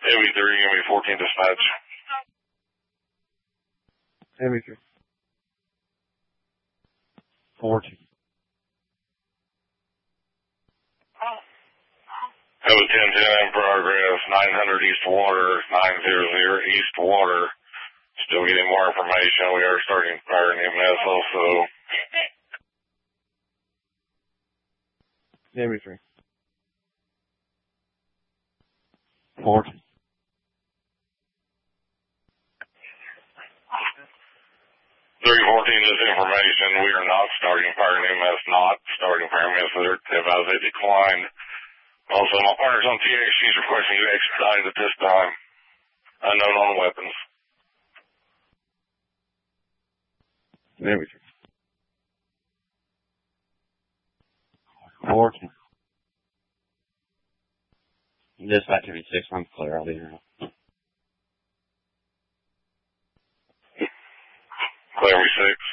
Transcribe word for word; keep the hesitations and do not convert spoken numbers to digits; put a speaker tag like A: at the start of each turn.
A: Heavy three, M E fourteen dispatch.
B: Heavy three. fourteen.
A: Heavy ten ten in progress, nine hundred East Water, nine hundred East Water. Still getting more information. We are starting fire and E M S also.
B: Heavy three. fourteen.
A: three fourteen is information. We are not starting fire and E M S, not starting fire and E M S. They've as they declined. Also, my partner's on T X. She's requesting you expedited at this time. Unknown on weapons.
B: Heavy three. fourteen. Dispatch Heavy six, I'm clear. I'll be here.
A: Clear, six.